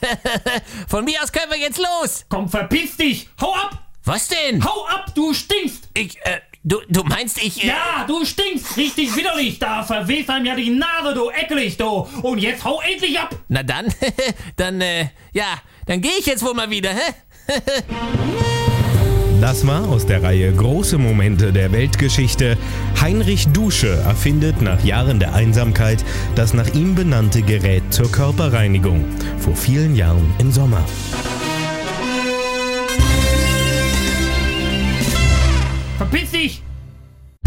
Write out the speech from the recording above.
Von mir aus können wir jetzt los. Komm, verpiss dich! Hau ab! Was denn? Hau ab, du stinkst! Du meinst ich... Ja, du stinkst richtig widerlich! Da verweht einem ja die Nase, du eklig, du! Und jetzt hau endlich ab! Na dann, dann gehe ich jetzt wohl mal wieder, hä? Das war aus der Reihe Große Momente der Weltgeschichte. Heinrich Dusche erfindet nach Jahren der Einsamkeit das nach ihm benannte Gerät zur Körperreinigung. Vor vielen Jahren im Sommer. Verpiss dich!